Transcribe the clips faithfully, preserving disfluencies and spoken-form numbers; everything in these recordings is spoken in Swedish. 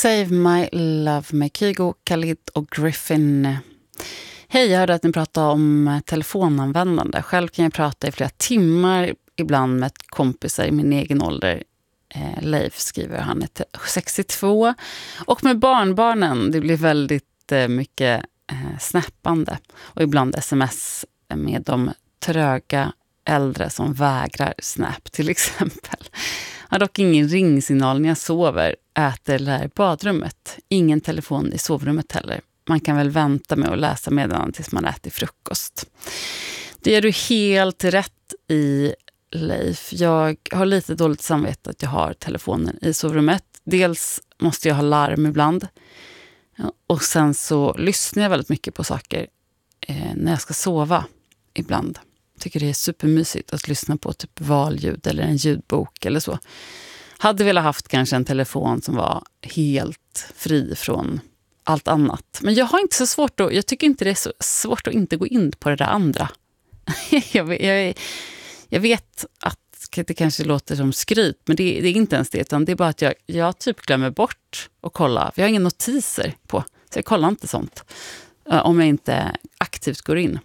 Save My Love med Kygo, Khalid och Griffin. Hej, jag hörde att ni pratade om telefonanvändande. Själv kan jag prata i flera timmar, ibland med kompisar i min egen ålder. Eh, Leif skriver, han är sextiotvå. Och med barnbarnen, det blir väldigt eh, mycket eh, snappande. Och ibland sms med de tröga äldre som vägrar snap till exempel. Jag har dock ingen ringsignal när jag sover, äter eller är i badrummet. Ingen telefon i sovrummet heller. Man kan väl vänta med att läsa meddelanden tills man äter frukost. Det är du helt rätt i, Leif. Jag har lite dåligt samvete att jag har telefonen i sovrummet. Dels måste jag ha larm ibland. Och sen så lyssnar jag väldigt mycket på saker eh, när jag ska sova ibland. Tycker det är supermysigt att lyssna på typ valljud eller en ljudbok eller så. Hade velat haft kanske en telefon som var helt fri från allt annat. Men jag har inte så svårt att, jag tycker inte det är så svårt att inte gå in på det där andra. jag, jag, jag vet att det kanske låter som skryt, men det, det är inte ens det, utan det är bara att jag, jag typ glömmer bort att kolla. Jag har inga notiser på, så jag kollar inte sånt om jag inte aktivt går in.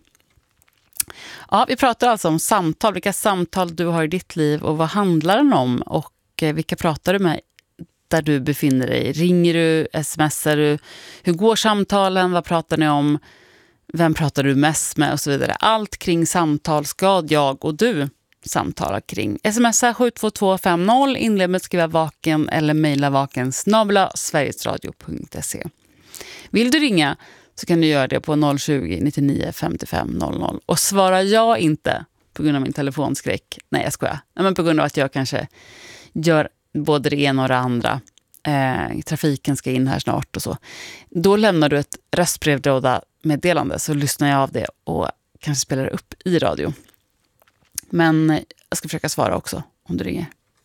Ja, vi pratar alltså om samtal, vilka samtal du har i ditt liv och vad handlar den om och vilka pratar du med där du befinner dig. Ringer du, smsar du, hur går samtalen, vad pratar ni om, vem pratar du mest med och så vidare. Allt kring samtal ska jag och du samtala kring. Smsa sju två två fem noll, inled med att skriva vaken eller mejla vaken snabel-a sverigesradio punkt se. Vill du ringa så kan du göra det på noll tjugo, nittionio, femtiofem, noll noll. Och svarar jag inte på grund av min telefonskräck, nej jag skojar, nej, men på grund av att jag kanske gör både det ena och det andra, eh, trafiken ska in här snart och så, då lämnar du ett röstbrevlåda meddelande så lyssnar jag av det och kanske spelar upp i radio. Men jag ska försöka svara också om du ringer.